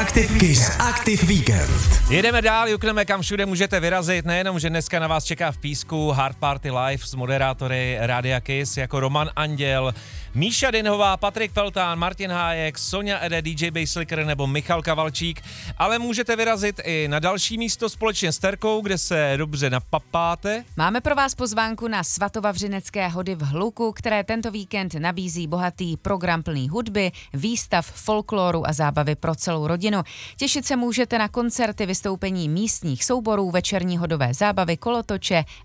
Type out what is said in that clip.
Active Kiss Active Weekend. Jedeme dál, jukneme kam všude můžete vyrazit, nejenom, že dneska na vás čeká v Písku Hard Party Live s moderátory Rádia Kiss jako Roman Anděl, Míša Dinhová, Patrik Peltán, Martin Hájek, Sonja Ede, DJ Basslicker nebo Michal Kavalčík, ale můžete vyrazit i na další místo společně s Terkou, kde se dobře napapáte. Máme pro vás pozvánku na Svatovavřinecké hody v Hluku, které tento víkend nabízí bohatý program plný hudby, výstav, folkloru a zábavy pro celou rodinu. Těšit se můžete na koncerty, vystoupení místních souborů, večerní hodové zábavy, kolotoče